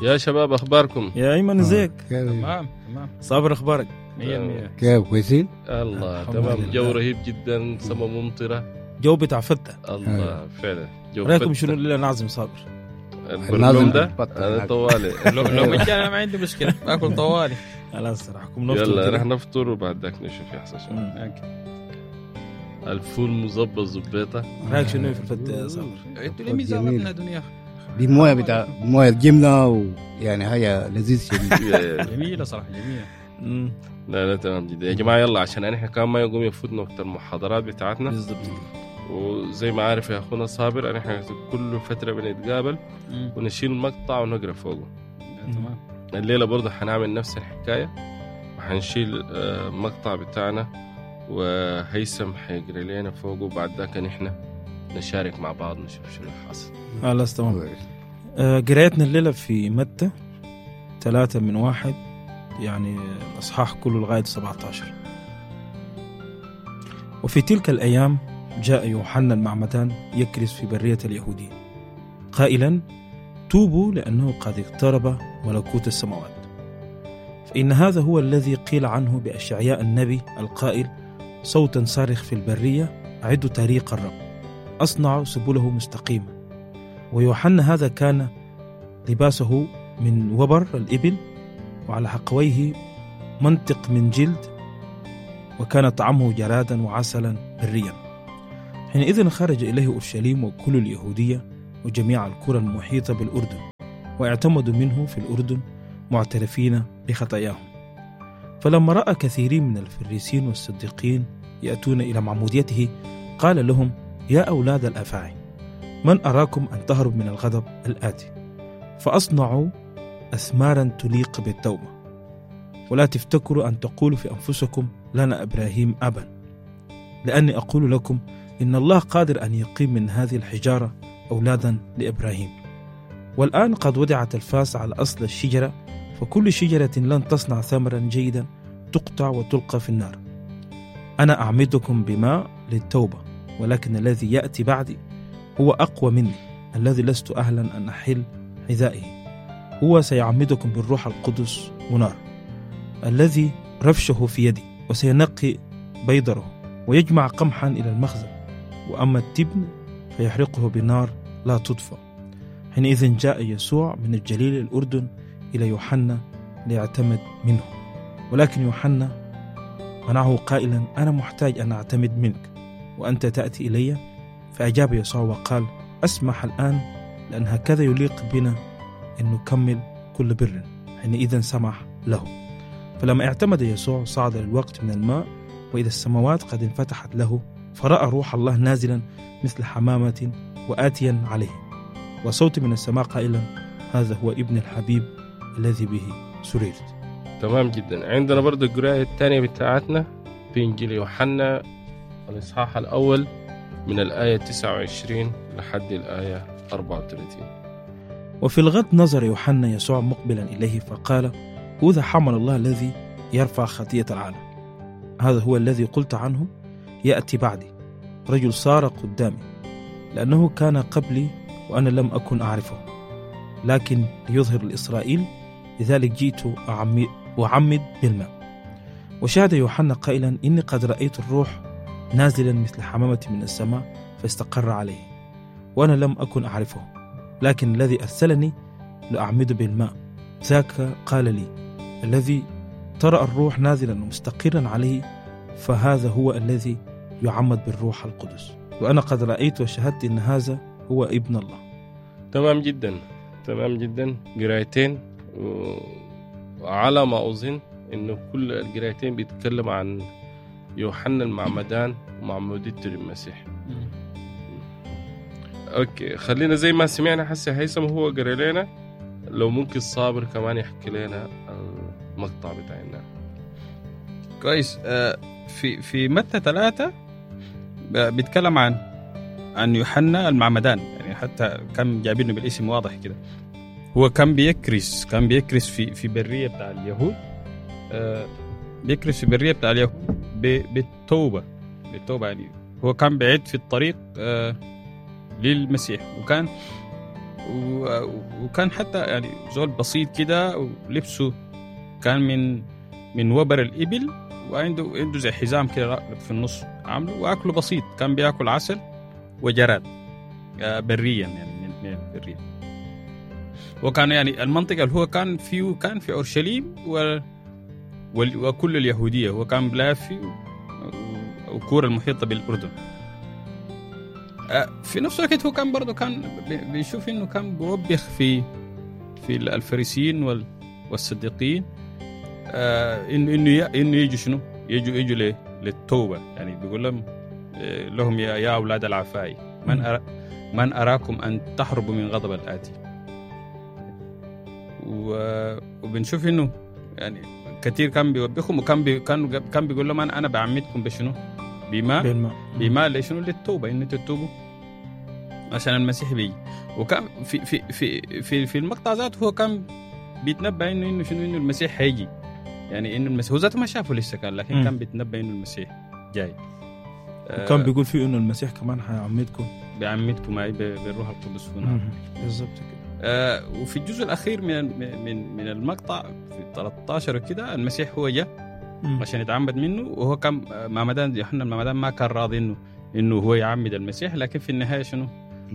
يا شباب أخباركم؟ يا أيمن ازيك؟ تمام. صابر أخبارك؟ 100%. كيف كويسين؟ الله تمام. جو رهيب جدا، سما ممطرة، جو بتاع فتة. الله فعلا جو رأيكم شنو اللي نعزم صابر؟ البرنامج ده أنا طوالي لو مجانا ما عندي مشكلة، باكل طوالي. خلاص راحكم نفطر. يلا رح نفطر وبعد ذاك نشوف يحصل شنو. الفول مزبط زبيطة. رأيك شنو في الفتة يا صابر؟ انتوا ليه ميزانتنا دنيا؟ دي مويه بتاع مويه الجمله ويعني هي لذيذ شديد. جميلة صراحة جميلة. لا تمام جدا يا جماعة. يلا عشان احنا كمان ما يقوم يفوتنا وقت المحاضرات بتاعتنا بالضبط. وزي ما عارف يا اخونا صابر احنا كل فترة بنتقابل ونشيل مقطع ونقرأ فوقه. تمام. الليلة برضه حنعمل نفس الحكاية وحنشيل مقطع بتاعنا وهيثم حيقرأ لنا فوقه وبعد ذاك نحن نشارك مع بعض نشوف شنو حاصل. خلاص تمام. قرايتنا الليلة في متى 3:1 يعني الأصحاح كله لغاية 17. وفي تلك الأيام جاء يوحنا المعمدان يكرز في برية اليهودية قائلا توبوا لأنه قد اقترب ملكوت السماوات. فإن هذا هو الذي قيل عنه بأشعياء النبي القائل صوتا صارخ في البرية أعدوا طريق الرب أصنعوا سبله مستقيمة. ويوحنا هذا كان لباسه من وبر الإبل وعلى حقويه منطق من جلد وكان طعمه جرادا وعسلا بريا. حينئذ خرج إليه أورشليم وكل اليهودية وجميع القرى المحيطة بالأردن واعتمدوا منه في الأردن معترفين بخطاياهم. فلما رأى كثيرين من الفريسين والصديقين يأتون إلى معموديته قال لهم يا أولاد الأفاعي من أراكم أن تهرب من الغضب الآتي فأصنعوا أثمارا تليق بالتوبة ولا تفتكروا أن تقولوا في أنفسكم لنا إبراهيم أبا لأني أقول لكم إن الله قادر أن يقيم من هذه الحجارة أولادا لإبراهيم. والآن قد وضعت الفاس على أصل الشجرة فكل شجرة لن تصنع ثمرا جيدا تقطع وتلقى في النار. أنا أعمدكم بماء للتوبة ولكن الذي يأتي بعدي هو أقوى مني الذي لست أهلا أن أحل حذائه هو سيعمدكم بالروح القدس ونار الذي رفشه في يدي وسينقي بيضره ويجمع قمحا إلى المخزن وأما التبن فيحرقه بنار لا تطفأ. حينئذ جاء يسوع من الجليل الأردن إلى يوحنا ليعتمد منه ولكن يوحنا منعه قائلا أنا محتاج أن أعتمد منك وأنت تأتي إلي. فأجاب يسوع وقال أسمح الآن لأن هكذا يليق بنا أن نكمل كل بر. حينئذ سمح له. فلما اعتمد يسوع صعد للوقت من الماء وإذا السماوات قد انفتحت له فرأى روح الله نازلا مثل حمامة وآتيا عليه وصوت من السماء قائلا هذا هو ابن الحبيب الذي به سررت. تمام جدا. عندنا برضو القراءة الثانية بتاعتنا في إنجيل يوحنا الإصحاح الأول من الآية 29 لحد الآية 34. وفي الغد نظر يوحنا يسوع مقبلا إليه فقال هذا حمل الله الذي يرفع خطية العالم. هذا هو الذي قلت عنه يأتي بعدي رجل صار قدامي لأنه كان قبلي وأنا لم أكن أعرفه لكن ليظهر لإسرائيل لذلك جئت أعمد بالماء. وشهد يوحنا قائلا إني قد رأيت الروح نازلا مثل حمامة من السماء فاستقر عليه وأنا لم أكن أعرفه لكن الذي أرسلني لأعمد بالماء ذاك قال لي الذي ترى الروح نازلا ومستقرا عليه فهذا هو الذي يعمد بالروح القدس وأنا قد رأيت وشهدت إن هذا هو ابن الله. تمام جدا تمام جدا. قرايتين وعلى ما أظن إنه كل القرايتين بيتكلم عن يوحنا المعمدان ومعموديته للمسيح. أوكي خلينا زي ما سمعنا حسي هيثم هو قرأ لنا لو ممكن صابر كمان يحكي لنا المقطع بتاعنا. كويس. في متى 3 بيتكلم عن يوحنا المعمدان يعني حتى كان جايبينه بالاسم واضح كده. هو كان بيكرس في برية بتاع اليهود. بيكرس في برية بتاع اليهود بالتوبة يعني هو كان بعيد في الطريق للمسيح وكان وكان حتى يعني زول بسيط كده، ولبسه كان من وبر الإبل، وعنده زي حزام كده في النص عامله، وأكله بسيط، كان بيأكل عسل وجراد بريا يعني من البرية. وكان يعني المنطقة اللي هو كان في أورشليم وكل اليهودية، هو كان بلافي وكورة المحيطة بالأردن. في نفس الوقت هو كان برضه كان بيشوف إنه كان بيوبخ في الفريسيين والصديقين، إنه يجوا شنو، يجوا للتوبة. يعني بيقول لهم يا أولاد العفاي، من أراكم أن تحربوا من غضب الآتي. وبنشوف إنه يعني كثير كان بيوبخهم، وكان بيقول لهم أنا بعمدكم بشنو، بماء لشنو، للتوبة، إن تتوبوا عشان المسيح بيجي. وكان في المقطع ذاته هو كان بيتنبأ إنه شنو، إنه المسيح هيجي، يعني إنه المسيح هو ذاته ما شافه لسه كان، لكن كان بيتنبأ إنه المسيح جاي. وكان بيقول فيه إنه المسيح كمان هيعمدكم معي بالروح القدس. بالضبط كده. وفي الجزء الأخير من المقطع في 13 كده، المسيح هو جاء عشان يتعمد منه، وهو كان معمدان يوحنا المعمدان ما كان راضي إنه هو يعمد المسيح، لكن في النهاية شنو،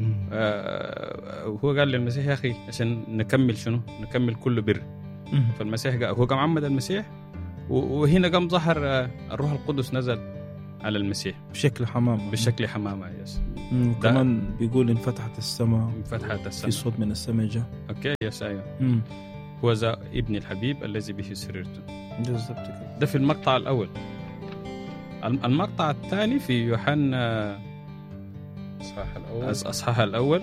هو قال للمسيح يا أخي عشان نكمل كل بر. فالمسيح هو قام عمد المسيح، وهنا قام ظهر الروح القدس نزل على المسيح بشكل حمامة. يس. وكمان بيقول انفتحت السماء في صوت من السماء جاء. اوكي يس ايوه. هو ذا ابن الحبيب الذي به سررت. بالضبط كده. ده في المقطع الأول. المقطع الثاني في يوحنا أصحاح الأول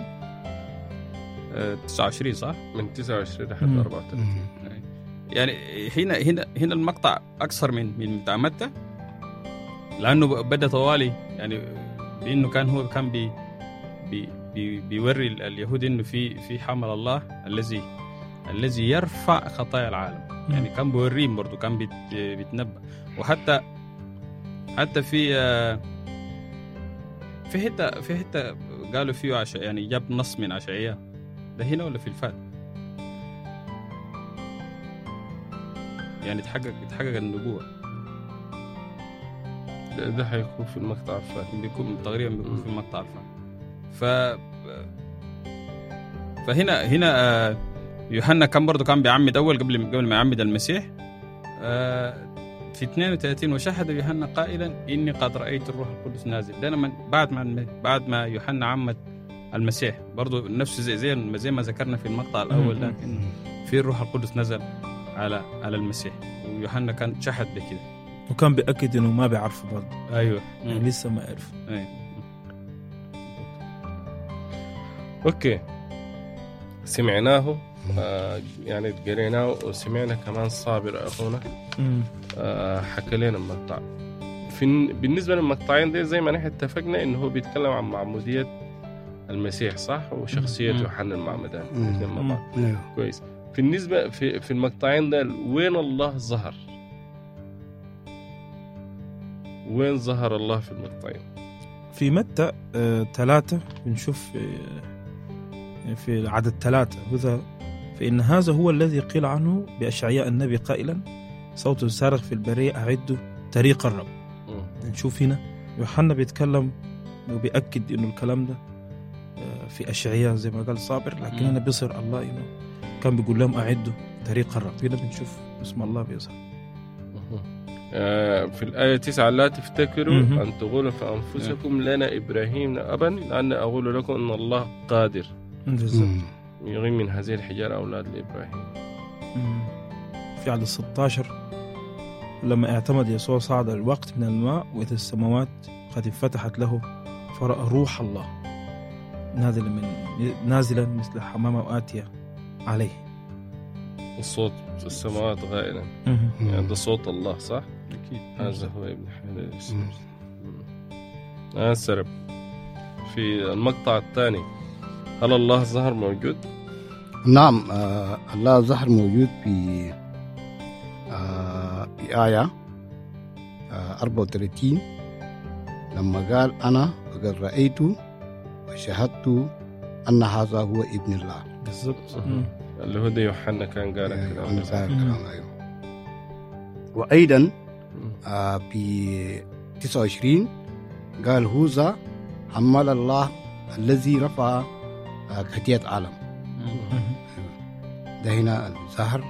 29 صح؟ من 29 لحد 34. يعني هنا المقطع أكثر من بتاع متى، لأنه بدأ طوالي يعني بأنه هو كان بيوري اليهود إنه في حمل الله الذي يرفع خطايا العالم. يعني كان بيوريهم برضو، كان بيتنبأ. وحتى في حتة قالوا فيه يعني جاب نص من عشعية، ده هنا ولا في الفات؟ يعني تحقق النبوة. ده هيكون في المقطع الفات، تقريبا بيكون في المقطع الفات. فهنا يوحنا كان برضو كان بيعمد أول قبل ما يعمد المسيح. في 32 وشهد يوحنا قائلا إني قد رأيت الروح القدس نازل. ده بعد ما يوحنا عمد المسيح، برضو نفس زي ما ذكرنا في المقطع الأول، لكن في الروح القدس نزل على المسيح، ويوحنا كان شهد بكده، وكان بيأكد إنه ما بيعرفه برضو. أيوة يعني لسه ما يعرف. أيوة. أوكي، سمعناه يعني قريناه، وسمعنا كمان صابر أخونا حكى لنا المقطع. بالنسبة للمقطعين دي زي ما نحن اتفقنا إنه هو بيتكلم عن معمودية المسيح صح، وشخصية يوحنا المعمدان. كويس. بالنسبة في المقطعين ده وين الله ظهر؟ وين ظهر الله في المقطعين؟ في متى 3 بنشوف في عدد 3 وذا فإن هذا هو الذي قيل عنه بأشعياء النبي قائلا صوت صارخ في البرية أعدوا طريق الرب. نشوف هنا يوحنا بيتكلم وبيأكد إنه الكلام ده في أشعياء زي ما قال صابر، لكن هنا بيصير الله إنه كان بيقول لهم أعدوا طريق الرب. هنا بنشوف اسم الله بيظهر. في الآية 9 لا تفتكروا أن تقولوا في أنفسكم لنا إبراهيم أبا، لأن أقول لكم أن الله قادر يغيم من هذه الحجارة أولاد لإبراهيم. في عدد 16 لما اعتمد يسوع صعد الوقت من الماء وإذا السماوات قد انفتحت له فرأى روح الله نازلا مثل حمامة وآتية عليه. الصوت في السماوات غائلا، يعني ده صوت الله صح؟ أكيد. هذا هو ابن حلال. سرب في المقطع الثاني، هل الله ظهر موجود؟ نعم، الله ظهر موجود في آية 34 لما قال أنا وقد رأيت وشهدت أن هذا هو ابن الله. بالضبط. اللي هو ده يوحنا كان قال الكلام ده. أيوه. وأيضا في 29 قال هوذا حمل الله الذي رفع خطية العالم. ده هنا ظهر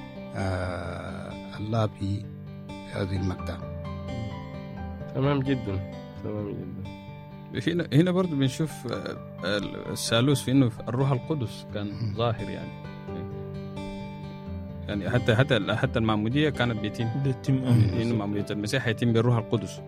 الله في هذه المقطع. تمام جدا. هنا برضو بنشوف الثالوث في انه الروح القدس كان ظاهر يعني حتى المعمودية كانت بيتم انه معمودية المسيح يتم بالروح القدس.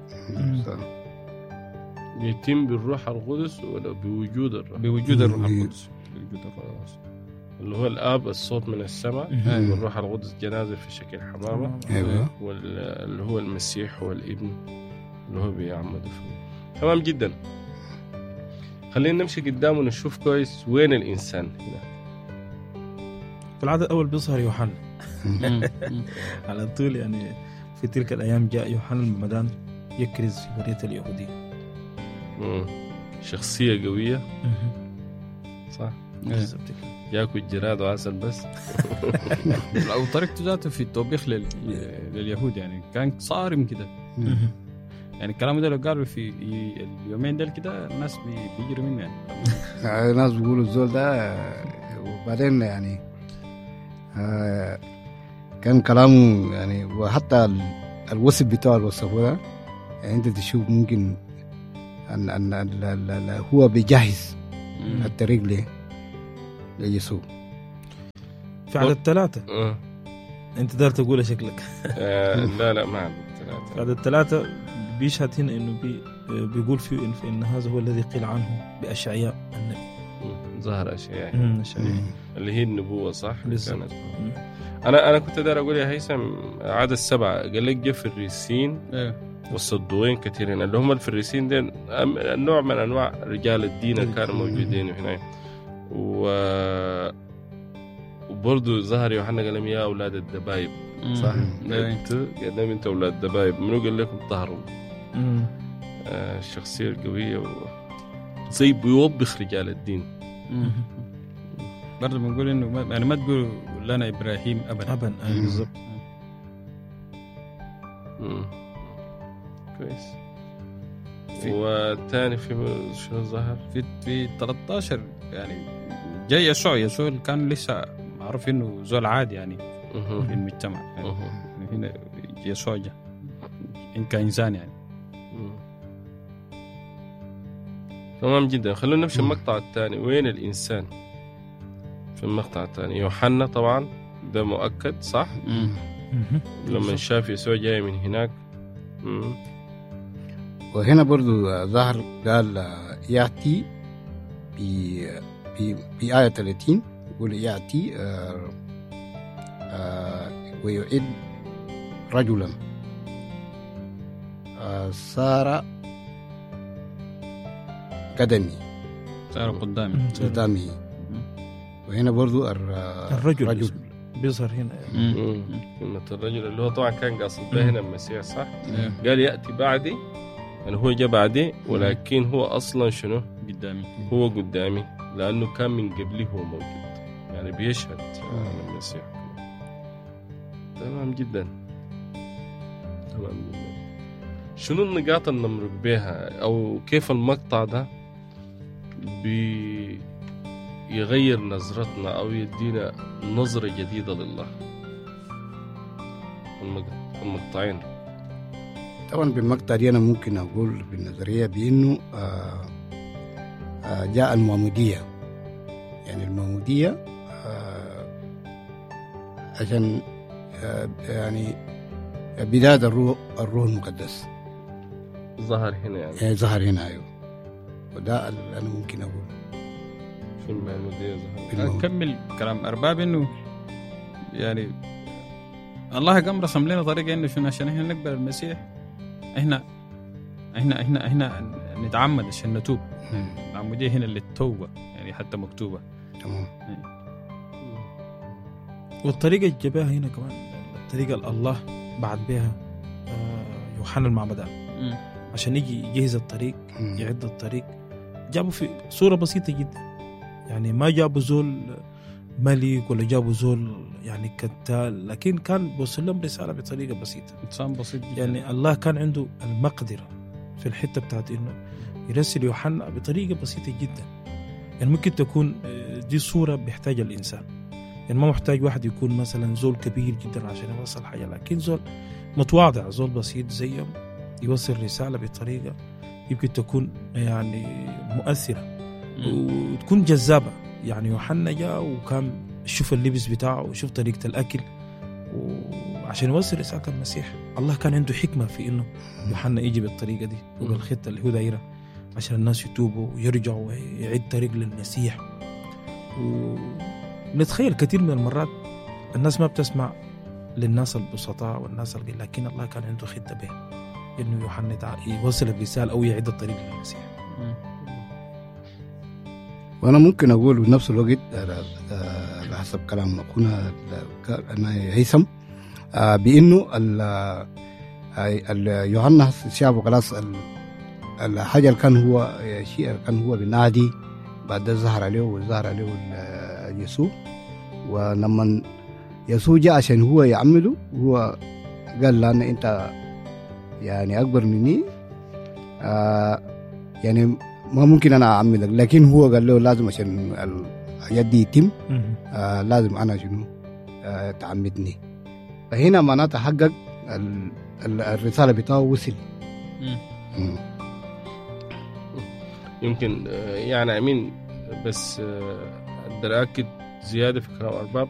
يتم بالروح القدس ولا بوجود الروح؟ بوجود الروح القدس. اللي هو الآب الصوت من السماء، والروح القدس جنازة في شكل حمامة، واللي هو المسيح هو الابن اللي هو بيعمد فيه. تمام جدا. خلينا نمشي قدام ونشوف كويس وين الإنسان هنا. في العدد الأول بيظهر يوحنا على طول. يعني في تلك الأيام جاء يوحنا المعمدان يكرز في برية اليهودية. شخصية قوية. صح. ياكل جراد وعسل بس. أو طريقته ذاته في التوبيخ لليهود يعني كان صارم كده. يعني الكلام ده لو قالوا في اليومين دول كده الناس بيجروا منه يعني الناس بيقولوا الزول ده. وبعدين يعني كان كلامه يعني، وحتى الوصف بتاعه الوصفه ده يعني انت تشوف ممكن ان هو بيجهز الطريق ليسوع. في عدد 3 انت دار تقول شكلك. لا ما عدد 3. في عدد 3 بيشهد هنا انه بيقول فيه ان هذا هو الذي قيل عنه بأشعياء النبي. ظهر أشعياء اللي هي النبوة. صح. كانت. أنا كنت دار أقول يا هيثم عدد 7 قال لك جاء فريسين والصدوقين كثيرين، اللي هم الفريسين دين نوع من أنواع رجال الدين كانوا موجودين هنا. وبرضو ظهر يوحنا قال لهم يا أولاد الدبايب. صح. قدام أنت أولاد الدبايب، منو قال لكم طهروا؟ الشخصية القوية زي بيوبخ رجال الدين. برضو بنقول إنه يعني ما تقول لنا إبراهيم أبدا. بالضبط. كويس. والثاني في شنو ظهر في 13 يعني جاي يسوع كان لسه معروف إنه زول عادي يعني في المجتمع يعني هنا يسوع جاء إن كإنسان يعني. تمام جدا. خلونا نمشي المقطع الثاني. وين الإنسان في المقطع الثاني؟ يوحنا طبعا ده مؤكد. صح. لما شاف يسوع جاي من هناك. وهنا برضو ظهر قال يأتي في آية 30 يقول يأتي ويعد رجلا صار قدامي. وهنا برضو الرجل بيظهر هنا كلمة الرجل اللي هو طبعا كان قاصد به هنا المسيح. صح. قال يأتي بعدي يعني هو جاء بعدي، ولكن هو أصلا شنو هو قدامي لأنه كان من قبله هو موجود يعني بيشهد عن المسيح. تمام جدا. شنو النقاط اللي نمرق بها أو كيف المقطع ده بيغير نظرتنا أو يدينا نظرة جديدة لله؟ المقطعين طبعا بالمقطع دي أنا ممكن أقول بالنظرية بأنه جاء المعمودية. يعني المعمودية عشان يعني بداية الروح المقدس ظهر هنا يعني ظهر هنا. أيوه. وده أنا ممكن أقول في المعمودية ظهر. أكمل كلام أرباب إنه يعني الله قام رسم لنا طريقة إنه عشان إحنا نقبل المسيح إحنا نتعمد عشان نتوب. العمودية هنا للتوبة يعني حتى مكتوبة. تمام. والطريقة الجباها هنا كمان الطريقة الله بعد بها يوحنا المعمدان عشان يجي يجهز الطريق يعد الطريق. جابوا في صورة بسيطة جدا يعني ما جابوا زول ملك ولا جابوا زول يعني كتال، لكن كان بوصل لهم رسالة بطريقة بسيطة. إنسان بسيط جدا. يعني الله كان عنده المقدرة في الحتة بتاعت إنه يرسل يوحنا بطريقة بسيطة جدا. يعني ممكن تكون دي صورة بيحتاجها الإنسان، يعني ما محتاج واحد يكون مثلا زول كبير جدا عشان يوصل حاجة، لكن زول متواضع، زول بسيط زيهم يوصل رسالة بطريقة يمكن تكون يعني مؤثرة وتكون جذابة. يعني يوحنا جاء وكان شوف اللبس بتاعه وشوف طريقة الأكل وعشان يوصل رسالة المسيح. الله كان عنده حكمة في إنه يوحنا يجي بالطريقة دي وبالخطة اللي هو دايرة عشان الناس يتوبوا ويرجعوا ويعيد طريق للمسيح. ونتخيل كثير من المرات الناس ما بتسمع للناس البسطاء والناس القليل، لكن الله كان عنده خطة به إنه يوحنا يوصل الرسالة أو يعيد الطريق للمسيح. وأنا ممكن أقول بنفس الوقت على حسب كلام أخونا هيثم بأنه يوحنا شافوا خلاص الحاجة اللي كان هو شيء كان هو بنادي بعد ظهر عليه يسوع. ولما يسوع جاء عشان هو يعمله، هو قال له أنت يعني أكبر مني، يعني ما ممكن أنا أعملك، لكن هو قال له لازم عشان الحاجات دي يتم لازم أنا شنو تعمدني. فهنا معناتها حقق الرسالة بتاعه وصل. يمكن يعني أمين بس أقدر أكد زيادة في كلام أرباب